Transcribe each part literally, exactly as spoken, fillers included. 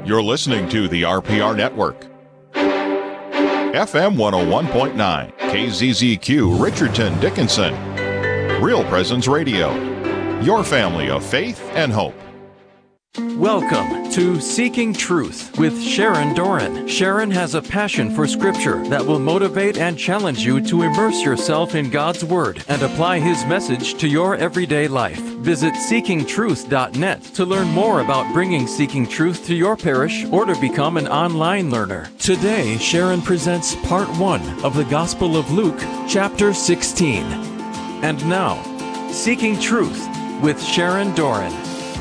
You're listening to the R P R Network. F M one oh one point nine, K Z Z Q, Richardson, Dickinson. Real Presence Radio. Your family of faith and hope. Welcome to Seeking Truth with Sharon Doran. Sharon has a passion for Scripture that will motivate and challenge you to immerse yourself in God's Word and apply His message to your everyday life. Visit seeking truth dot net to learn more about bringing Seeking Truth to your parish or to become an online learner. Today, Sharon presents part one of the Gospel of Luke, chapter sixteen. And now, Seeking Truth with Sharon Doran.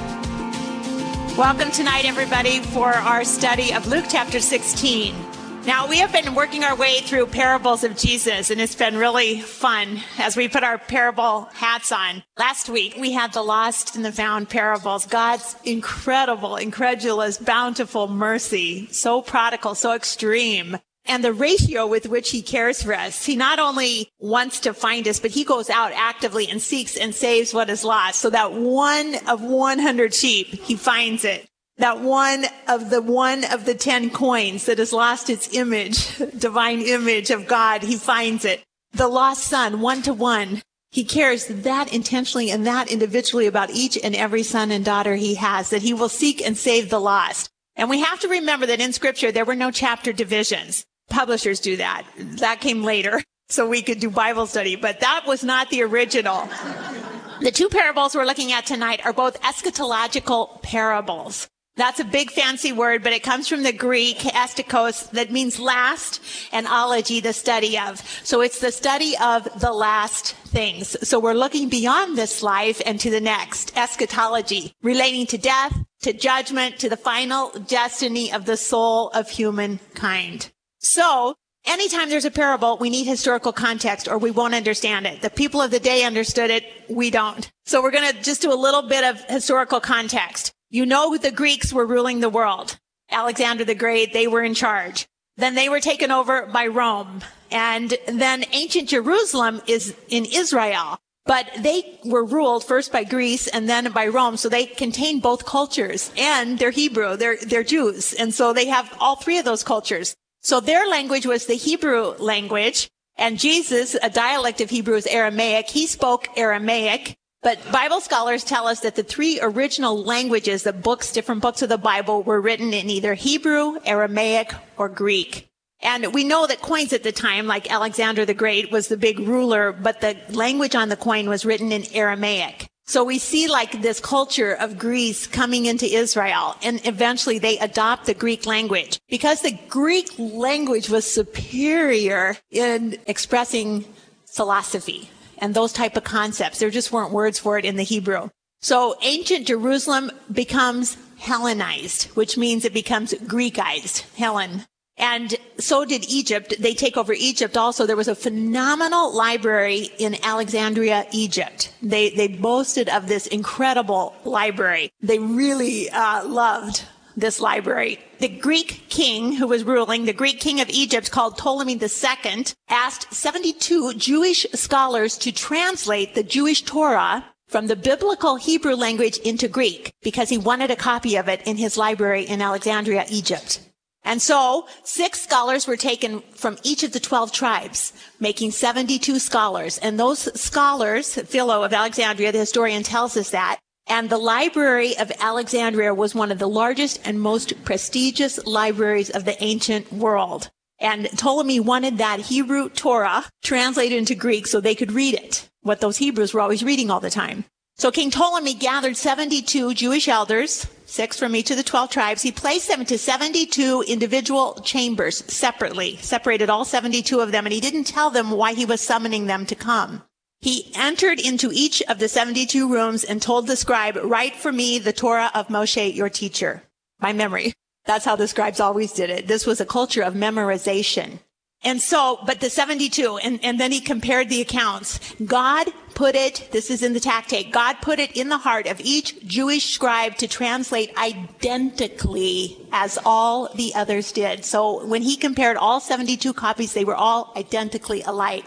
Welcome tonight, everybody, for our study of Luke chapter sixteen. Now, we have been working our way through parables of Jesus, and it's been really fun as we put our parable hats on. Last week, we had the lost and the found parables, God's incredible, incredulous, bountiful mercy, so prodigal, so extreme, and the ratio with which He cares for us. He not only wants to find us, but He goes out actively and seeks and saves what is lost. So that one of one hundred sheep, He finds it. That one of the one of the ten coins that has lost its image, divine image of God, He finds it. The lost son, one to one. He cares that intentionally and that individually about each and every son and daughter He has, that He will seek and save the lost. And we have to remember that in Scripture, there were no chapter divisions. Publishers do that. That came later, so we could do Bible study, but that was not the original. The two parables we're looking at tonight are both eschatological parables. That's a big fancy word, but it comes from the Greek, estikos, that means last, and ology, the study of. So it's the study of the last things. So we're looking beyond this life and to the next, eschatology, relating to death, to judgment, to the final destiny of the soul of humankind. So, anytime there's a parable, we need historical context or we won't understand it. The people of the day understood it, we don't. So we're going to just do a little bit of historical context. You know the Greeks were ruling the world. Alexander the Great, they were in charge. Then they were taken over by Rome. And then ancient Jerusalem is in Israel. But they were ruled first by Greece and then by Rome, so they contain both cultures. And they're Hebrew, they're, they're Jews. And so they have all three of those cultures. So their language was the Hebrew language, and Jesus, a dialect of Hebrew, is Aramaic. He spoke Aramaic, but Bible scholars tell us that the three original languages, the books, different books of the Bible, were written in either Hebrew, Aramaic, or Greek. And we know that coins at the time, like Alexander the Great, was the big ruler, but the language on the coin was written in Aramaic. So we see like this culture of Greece coming into Israel, and eventually they adopt the Greek language because the Greek language was superior in expressing philosophy and those type of concepts. There just weren't words for it in the Hebrew. So ancient Jerusalem becomes Hellenized, which means it becomes Greekized, Hellen. And so did Egypt. They take over Egypt also. There was a phenomenal library in Alexandria, Egypt. They they boasted of this incredible library. They really uh, loved this library. The Greek king who was ruling, the Greek king of Egypt called Ptolemy the Second, asked seventy-two Jewish scholars to translate the Jewish Torah from the biblical Hebrew language into Greek because he wanted a copy of it in his library in Alexandria, Egypt. And so six scholars were taken from each of the twelve tribes, making seventy-two scholars. And those scholars, Philo of Alexandria, the historian, tells us that. And the Library of Alexandria was one of the largest and most prestigious libraries of the ancient world. And Ptolemy wanted that Hebrew Torah translated into Greek so they could read it, what those Hebrews were always reading all the time. So King Ptolemy gathered seventy-two Jewish elders, six from each of the twelve tribes. He placed them into seventy-two individual chambers separately, separated all seventy-two of them, and he didn't tell them why he was summoning them to come. He entered into each of the seventy-two rooms and told the scribe, "Write for me the Torah of Moshe, your teacher." By memory. That's how the scribes always did it. This was a culture of memorization. And so, but the seventy-two, and, and then he compared the accounts. God put it, this is in the tactate, God put it in the heart of each Jewish scribe to translate identically as all the others did. So when he compared all seventy-two copies, they were all identically alike.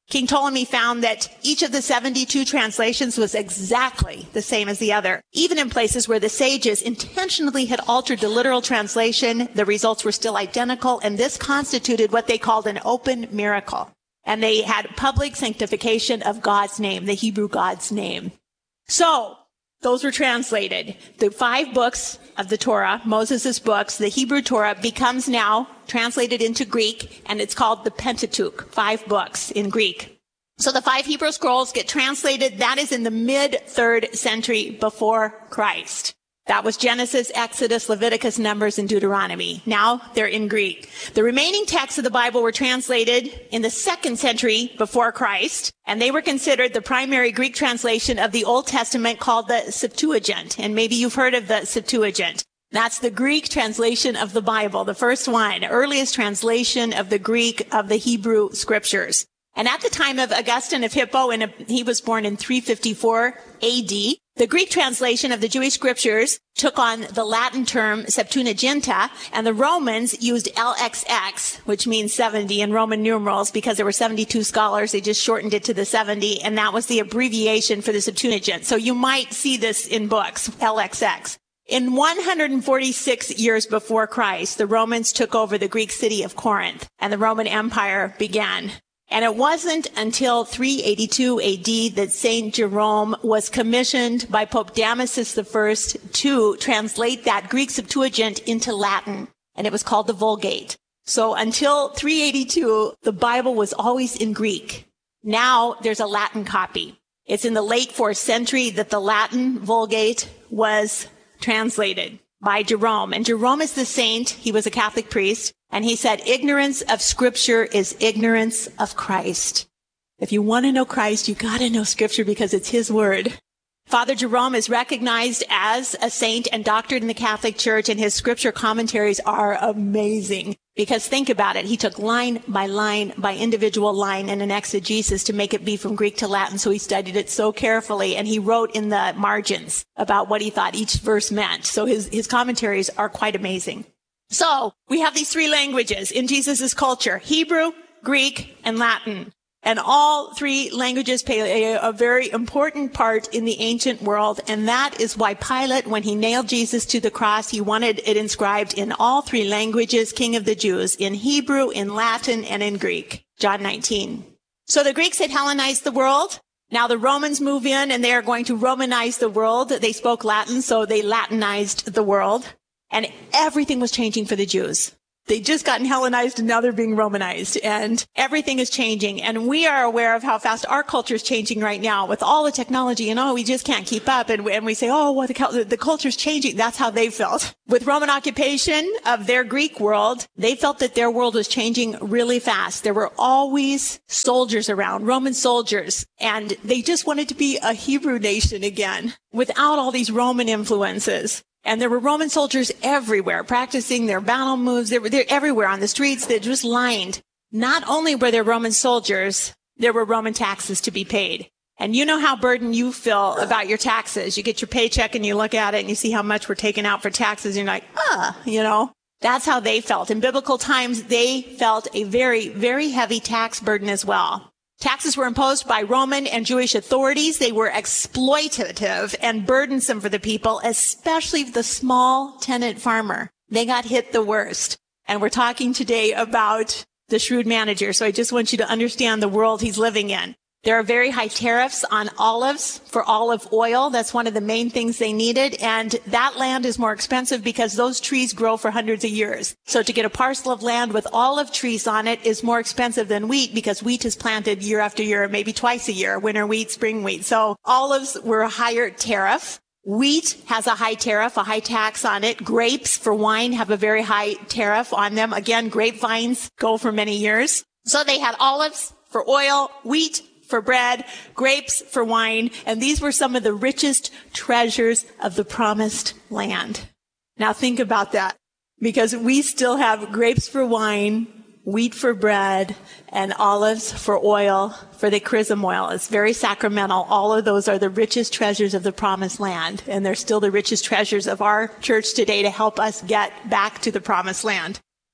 King Ptolemy found that each of the seventy-two translations was exactly the same as the other. Even in places where the sages intentionally had altered the literal translation, the results were still identical, and this constituted what they called an open miracle. And they had public sanctification of God's name, the Hebrew God's name. So, those were translated. The five books of the Torah, Moses' books, the Hebrew Torah, becomes now translated into Greek, and it's called the Pentateuch, five books in Greek. So the five Hebrew scrolls get translated. That is in the mid-third century before Christ. That was Genesis, Exodus, Leviticus, Numbers, and Deuteronomy. Now they're in Greek. The remaining texts of the Bible were translated in the second century before Christ, and they were considered the primary Greek translation of the Old Testament called the Septuagint. And maybe you've heard of the Septuagint. That's the Greek translation of the Bible, the first one, earliest translation of the Greek of the Hebrew scriptures. And at the time of Augustine of Hippo, and he was born in three fifty-four A D, the Greek translation of the Jewish scriptures took on the Latin term Septuaginta, and the Romans used L X X, which means seventy in Roman numerals, because there were seventy-two scholars. They just shortened it to the seventy, and that was the abbreviation for the Septuagint. So you might see this in books, L X X. In one hundred forty-six years before Christ, the Romans took over the Greek city of Corinth, and the Roman Empire began. And it wasn't until three eighty-two A D that Saint Jerome was commissioned by Pope Damasus the First to translate that Greek Septuagint into Latin, and it was called the Vulgate. So until three eighty-two, the Bible was always in Greek. Now there's a Latin copy. It's in the late fourth century that the Latin Vulgate was translated by Jerome. And Jerome is the saint. He was a Catholic priest. And he said, ignorance of Scripture is ignorance of Christ. If you want to know Christ, you got to know Scripture because it's his word. Father Jerome is recognized as a saint and doctored in the Catholic Church, and his scripture commentaries are amazing. Because think about it, he took line by line by individual line in an exegesis to make it be from Greek to Latin, so he studied it so carefully, and he wrote in the margins about what he thought each verse meant. So his, his commentaries are quite amazing. So we have these three languages in Jesus' culture, Hebrew, Greek, and Latin. And all three languages play a, a very important part in the ancient world. And that is why Pilate, when he nailed Jesus to the cross, he wanted it inscribed in all three languages, King of the Jews, in Hebrew, in Latin, and in Greek. John nineteen. So the Greeks had Hellenized the world. Now the Romans move in and they are going to Romanize the world. They spoke Latin, so they Latinized the world. And everything was changing for the Jews. They just gotten Hellenized and now they're being Romanized, and everything is changing. And we are aware of how fast our culture is changing right now with all the technology, and oh, we just can't keep up. And we, and we say, oh, well, the, the culture's changing. That's how they felt. With Roman occupation of their Greek world, they felt that their world was changing really fast. There were always soldiers around, Roman soldiers, and they just wanted to be a Hebrew nation again without all these Roman influences. And there were Roman soldiers everywhere practicing their battle moves. They were they're everywhere on the streets. They just lined. Not only were there Roman soldiers, there were Roman taxes to be paid. And you know how burdened you feel about your taxes. You get your paycheck and you look at it and you see how much we're taking out for taxes. And you're like, ah, you know, that's how they felt. In biblical times, they felt a very, very heavy tax burden as well. Taxes were imposed by Roman and Jewish authorities. They were exploitative and burdensome for the people, especially the small tenant farmer. They got hit the worst. And we're talking today about the shrewd manager. So I just want you to understand the world he's living in. There are very high tariffs on olives for olive oil. That's one of the main things they needed. And that land is more expensive because those trees grow for hundreds of years. So to get a parcel of land with olive trees on it is more expensive than wheat because wheat is planted year after year, maybe twice a year, winter wheat, spring wheat. So olives were a higher tariff. Wheat has a high tariff, a high tax on it. Grapes for wine have a very high tariff on them. Again, grapevines go for many years. So they had olives for oil, wheat for bread, grapes for wine, and these were some of the richest treasures of the promised land. Now think about that, because we still have grapes for wine, wheat for bread, and olives for oil, for the chrism oil. It's very sacramental. All of those are the richest treasures of the promised land, and they're still the richest treasures of our church today to help us get back to the promised land.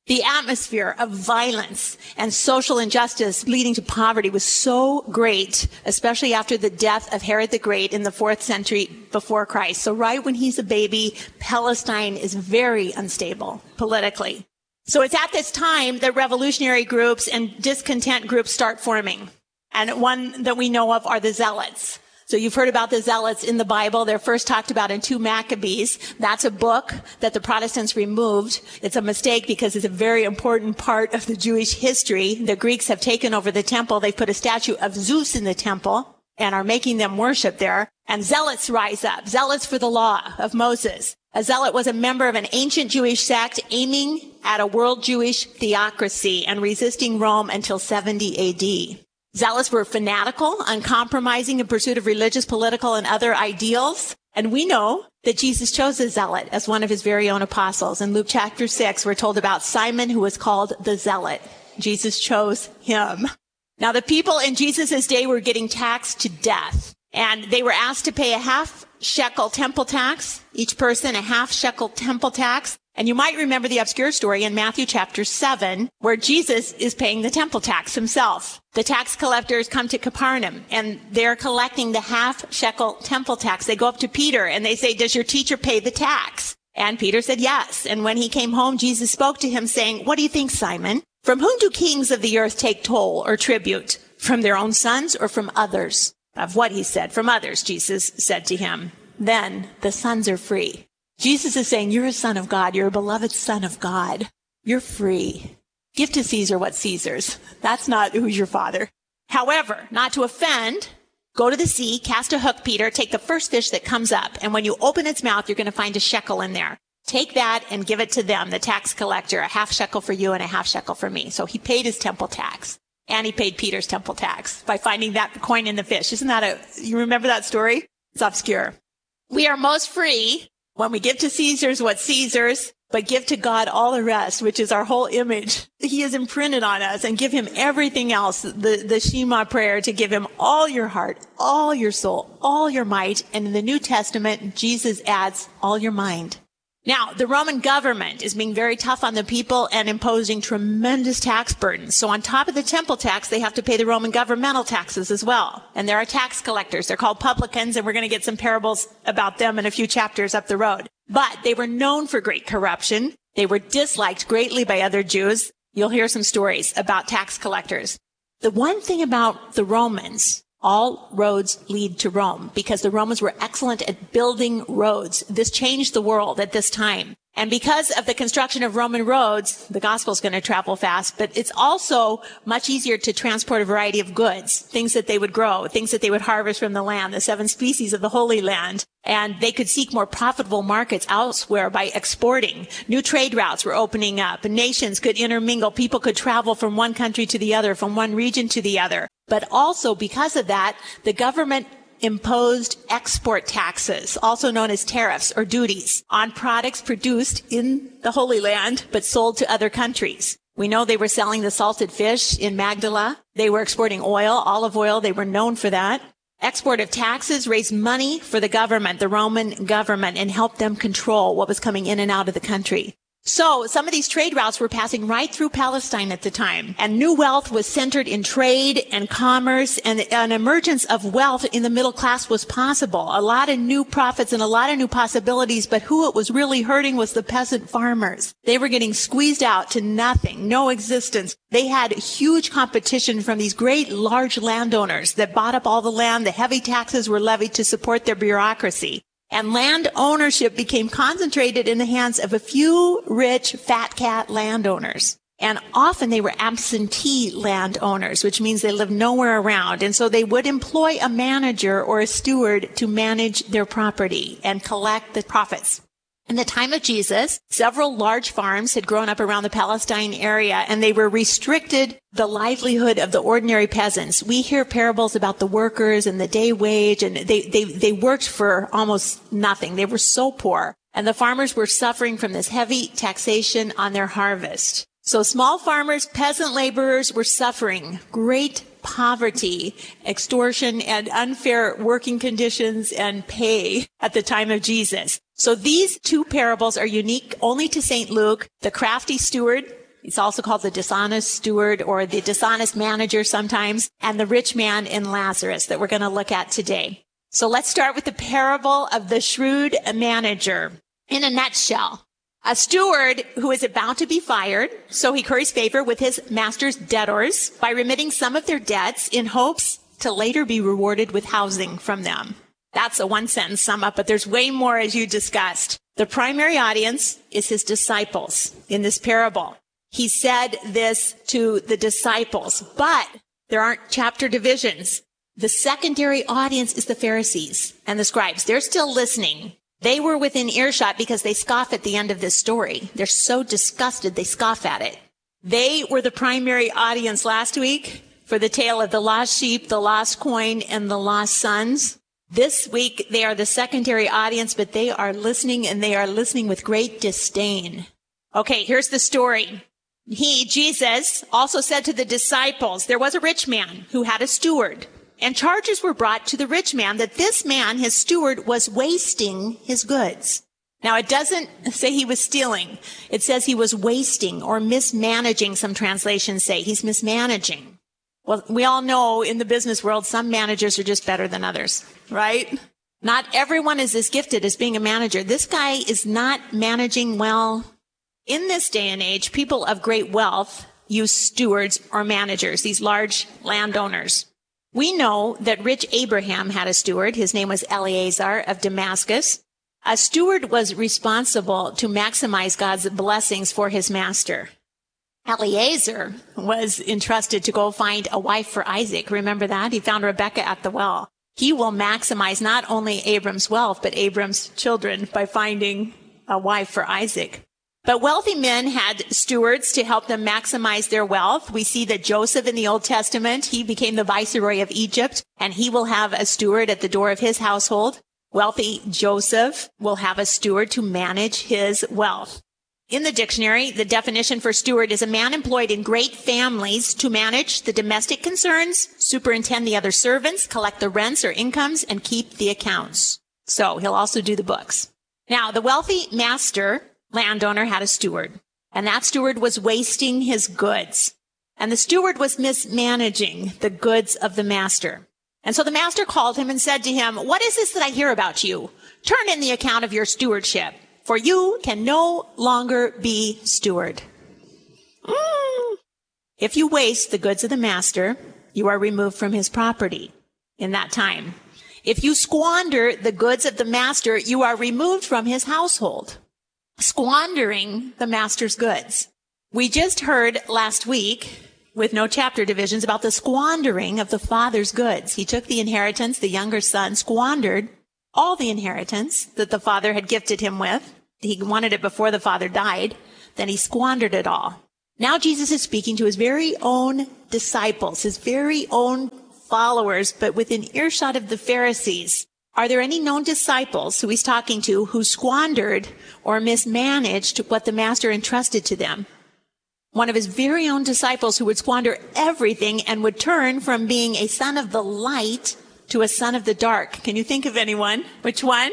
The atmosphere of violence and social injustice leading to poverty was so great, especially after the death of Herod the Great in the fourth century before Christ. So right when he's a baby, Palestine is very unstable politically. So it's at this time that revolutionary groups and discontent groups start forming. And one that we know of are the Zealots. So you've heard about the Zealots in the Bible. They're first talked about in two Maccabees. That's a book that the Protestants removed. It's a mistake because it's a very important part of the Jewish history. The Greeks have taken over the temple. They've put a statue of Zeus in the temple and are making them worship there. And Zealots rise up. Zealots for the law of Moses. A Zealot was a member of an ancient Jewish sect aiming at a world Jewish theocracy and resisting Rome until seventy A D. Zealots were fanatical, uncompromising in pursuit of religious, political, and other ideals. And we know that Jesus chose a zealot as one of his very own apostles. In Luke chapter six, we're told about Simon, who was called the Zealot. Jesus chose him. Now, the people in Jesus' day were getting taxed to death, and they were asked to pay a half shekel temple tax, each person a half shekel temple tax. And you might remember the obscure story in Matthew chapter seven, where Jesus is paying the temple tax himself. The tax collectors come to Capernaum, and they're collecting the half shekel temple tax. They go up to Peter, and they say, "Does your teacher pay the tax?" And Peter said, "Yes." And when he came home, Jesus spoke to him, saying, "What do you think, Simon? From whom do kings of the earth take toll or tribute? From their own sons or from others?" Of what he said, from others, Jesus said to him. Then the sons are free. Jesus is saying, you're a son of God. You're a beloved son of God. You're free. Give to Caesar what's Caesar's. That's not who's your father. However, not to offend, go to the sea, cast a hook, Peter, take the first fish that comes up. And when you open its mouth, you're going to find a shekel in there. Take that and give it to them, the tax collector, a half shekel for you and a half shekel for me. So he paid his temple tax. And he paid Peter's temple tax by finding that coin in the fish. Isn't that a, you remember that story? It's obscure. We are most free when we give to Caesar's what's Caesar's, but give to God all the rest, which is our whole image. He is imprinted on us, and give him everything else, the, the Shema prayer, to give him all your heart, all your soul, all your might. And in the New Testament, Jesus adds all your mind. Now, the Roman government is being very tough on the people and imposing tremendous tax burdens. So on top of the temple tax, they have to pay the Roman governmental taxes as well. And there are tax collectors. They're called publicans, and we're going to get some parables about them in a few chapters up the road. But they were known for great corruption. They were disliked greatly by other Jews. You'll hear some stories about tax collectors. The one thing about the Romans, all roads lead to Rome, because the Romans were excellent at building roads. This changed the world at this time. And because of the construction of Roman roads, the gospel's going to travel fast, but it's also much easier to transport a variety of goods, things that they would grow, things that they would harvest from the land, the seven species of the Holy Land. And they could seek more profitable markets elsewhere by exporting. New trade routes were opening up, and nations could intermingle. People could travel from one country to the other, from one region to the other. But also, because of that, the government imposed export taxes, also known as tariffs or duties, on products produced in the Holy Land but sold to other countries. We know they were selling the salted fish in Magdala. They were exporting oil, olive oil. They were known for that. Export of taxes raised money for the government, the Roman government, and helped them control what was coming in and out of the country. So some of these trade routes were passing right through Palestine at the time, and new wealth was centered in trade and commerce, and an emergence of wealth in the middle class was possible. A lot of new profits and a lot of new possibilities, but who it was really hurting was the peasant farmers. They were getting squeezed out to nothing, no existence. They had huge competition from these great large landowners that bought up all the land. The heavy taxes were levied to support their bureaucracy. And land ownership became concentrated in the hands of a few rich fat cat landowners. And often they were absentee landowners, which means they lived nowhere around. And so they would employ a manager or a steward to manage their property and collect the profits. In the time of Jesus, several large farms had grown up around the Palestine area, and they were restricted the livelihood of the ordinary peasants. We hear parables about the workers and the day wage, and they, they, they worked for almost nothing. They were so poor. And the farmers were suffering from this heavy taxation on their harvest. So small farmers, peasant laborers were suffering great poverty, extortion, and unfair working conditions and pay at the time of Jesus. So these two parables are unique only to Saint Luke. The crafty steward He's also called the dishonest steward or the dishonest manager sometimes, and the rich man in Lazarus that we're going to look at today. So let's start with the parable of the shrewd manager. In a nutshell, a steward who is about to be fired, so he curries favor with his master's debtors by remitting some of their debts in hopes to later be rewarded with housing from them. That's a one-sentence sum up, but there's way more as you discussed. The primary audience is his disciples in this parable. He said this to the disciples, but there aren't chapter divisions. The secondary audience is the Pharisees and the scribes. They're still listening. They were within earshot because they scoff at the end of this story. They're so disgusted, they scoff at it. They were the primary audience last week for the tale of the lost sheep, the lost coin, and the lost sons. This week, they are the secondary audience, but they are listening, and they are listening with great disdain. Okay, here's the story. He, Jesus, also said to the disciples, there was a rich man who had a steward, and charges were brought to the rich man that this man, his steward, was wasting his goods. Now, it doesn't say he was stealing. It says he was wasting or mismanaging, some translations say. He's mismanaging. Well, we all know in the business world, some managers are just better than others, right? Not everyone is as gifted as being a manager. This guy is not managing well. In this day and age, people of great wealth use stewards or managers, these large landowners. We know that rich Abraham had a steward. His name was Eleazar of Damascus. A steward was responsible to maximize God's blessings for his master. Eleazar was entrusted to go find a wife for Isaac. Remember that? He found Rebekah at the well. He will maximize not only Abram's wealth, but Abram's children by finding a wife for Isaac. But wealthy men had stewards to help them maximize their wealth. We see that Joseph in the Old Testament, he became the viceroy of Egypt, and he will have a steward at the door of his household. Wealthy Joseph will have a steward to manage his wealth. In the dictionary, the definition for steward is a man employed in great families to manage the domestic concerns, superintend the other servants, collect the rents or incomes, and keep the accounts. So he'll also do the books. Now, the wealthy master landowner had a steward, and that steward was wasting his goods. And the steward was mismanaging the goods of the master. And so the master called him and said to him, "What is this that I hear about you? Turn in the account of your stewardship, for you can no longer be steward." Mm. If you waste the goods of the master, you are removed from his property in that time. If you squander the goods of the master, you are removed from his household. Squandering the master's goods. We just heard last week, with no chapter divisions, about the squandering of the father's goods. He took the inheritance, the younger son squandered all the inheritance that the father had gifted him with. He wanted it before the father died. Then he squandered it all. Now Jesus is speaking to his very own disciples, his very own followers, but within earshot of the Pharisees. Are there any known disciples who he's talking to who squandered or mismanaged what the master entrusted to them? One of his very own disciples who would squander everything and would turn from being a son of the light to a son of the dark. Can you think of anyone? Which one?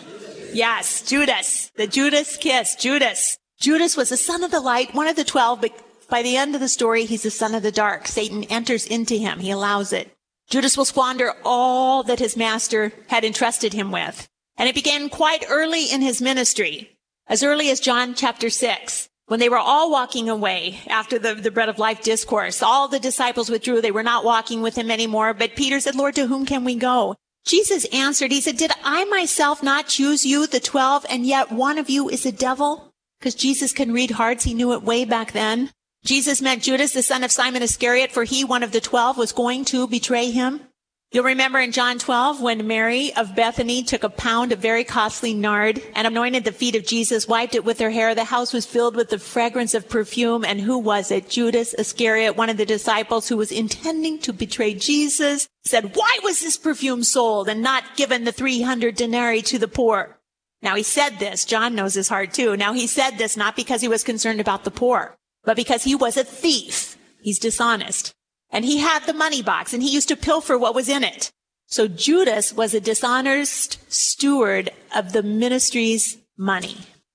Yes, Judas. The Judas kiss. Judas. Judas was a son of the light, one of the twelve, but by the end of the story, he's the son of the dark. Satan enters into him. He allows it. Judas will squander all that his master had entrusted him with. And it began quite early in his ministry, as early as John chapter six, when they were all walking away after the, the bread of life discourse. All the disciples withdrew. They were not walking with him anymore. But Peter said, "Lord, to whom can we go?" Jesus answered, he said, "Did I myself not choose you, the twelve, and yet one of you is a devil?" Because Jesus can read hearts. He knew it way back then. Jesus meant Judas, the son of Simon Iscariot, for he, one of the twelve, was going to betray him. You'll remember in John twelve, when Mary of Bethany took a pound of very costly nard and anointed the feet of Jesus, wiped it with her hair. The house was filled with the fragrance of perfume. And who was it? Judas Iscariot, one of the disciples who was intending to betray Jesus, said, "Why was this perfume sold and not given the three hundred denarii to the poor?" Now he said this. John knows his heart too. Now he said this not because he was concerned about the poor, but because he was a thief. He's dishonest. And he had the money box, and he used to pilfer what was in it. So Judas was a dishonest steward of the ministry's money.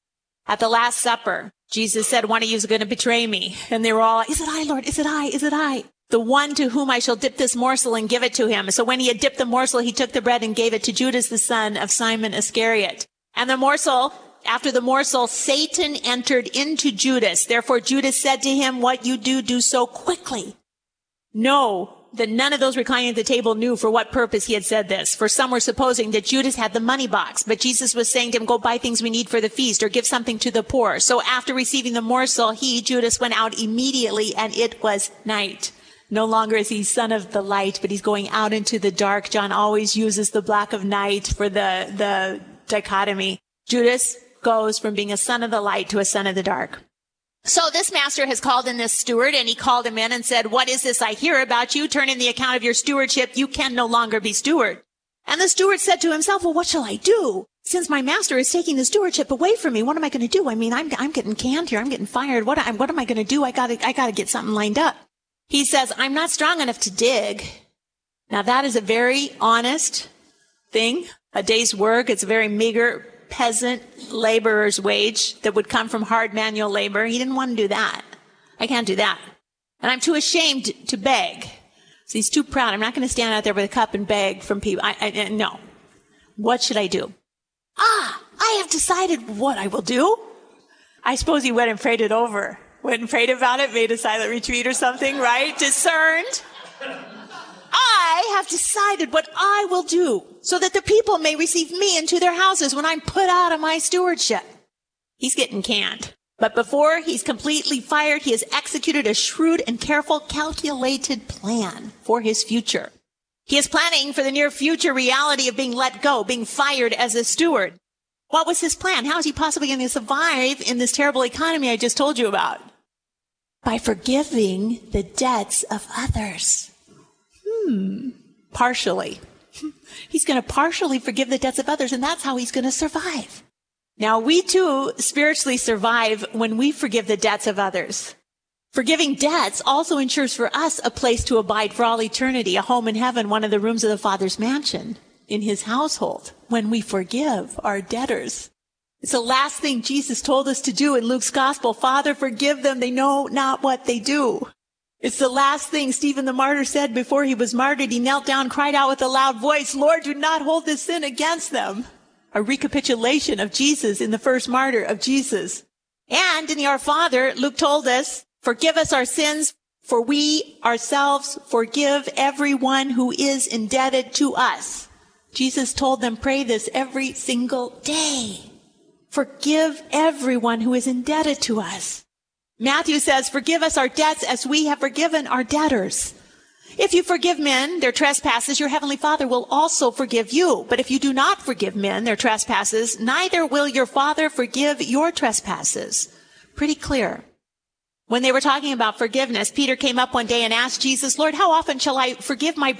At the Last Supper, Jesus said, one of you is going to betray me. And they were all like, is it I, Lord? Is it I? Is it I? The one to whom I shall dip this morsel and give it to him. So when he had dipped the morsel, he took the bread and gave it to Judas, the son of Simon Iscariot. And the morsel, after the morsel, Satan entered into Judas. Therefore, Judas said to him, what you do, do so quickly. Know that none of those reclining at the table knew for what purpose he had said this. For some were supposing that Judas had the money box, but Jesus was saying to him, go buy things we need for the feast or give something to the poor. So after receiving the morsel, he, Judas, went out immediately, and it was night. No longer is he son of the light, but he's going out into the dark. John always uses the black of night for the, the dichotomy. Judas goes from being a son of the light to a son of the dark. So this master has called in this steward, and he called him in and said, what is this I hear about you? Turn in the account of your stewardship. You can no longer be steward. And the steward said to himself, well, what shall I do? Since my master is taking the stewardship away from me, what am I going to do? I mean, I'm, I'm getting canned here. I'm getting fired. What, I, what am I going to do? I gotta, I gotta get something lined up. He says, I'm not strong enough to dig. Now that is a very honest thing. A day's work. It's a very meager peasant laborer's wage that would come from hard manual labor. He didn't want to do that. I can't do that. And I'm too ashamed to beg. So he's too proud. I'm not going to stand out there with a cup and beg from people. I, I, no. What should I do? Ah, I have decided what I will do. I suppose he went and prayed it over. Went and prayed about it, made a silent retreat or something, right? Discerned. I have decided what I will do so that the people may receive me into their houses when I'm put out of my stewardship. He's getting canned. But before he's completely fired, he has executed a shrewd and careful, calculated plan for his future. He is planning for the near future reality of being let go, being fired as a steward. What was his plan? How is he possibly going to survive in this terrible economy I just told you about? By forgiving the debts of others. Hmm. Partially. He's going to partially forgive the debts of others, and that's how he's going to survive. Now, we too spiritually survive when we forgive the debts of others. Forgiving debts also ensures for us a place to abide for all eternity, a home in heaven, one of the rooms of the Father's mansion in his household, when we forgive our debtors. It's the last thing Jesus told us to do in Luke's gospel. Father, forgive them. They know not what they do. It's the last thing Stephen the martyr said before he was martyred. He knelt down, cried out with a loud voice, Lord, do not hold this sin against them. A recapitulation of Jesus in the first martyr of Jesus. And in the Our Father, Luke told us, forgive us our sins, for we ourselves forgive everyone who is indebted to us. Jesus told them, pray this every single day. Forgive everyone who is indebted to us. Matthew says, forgive us our debts as we have forgiven our debtors. If you forgive men their trespasses, your heavenly Father will also forgive you. But if you do not forgive men their trespasses, neither will your Father forgive your trespasses. Pretty clear. When they were talking about forgiveness, Peter came up one day and asked Jesus, Lord, how often shall I forgive my